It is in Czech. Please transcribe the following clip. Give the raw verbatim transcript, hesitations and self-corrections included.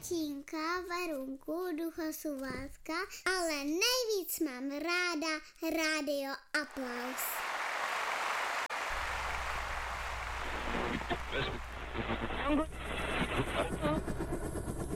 tatínka, Verunku, Duchosu Válka, ale nejvíc mám ráda Rádio Aplaus.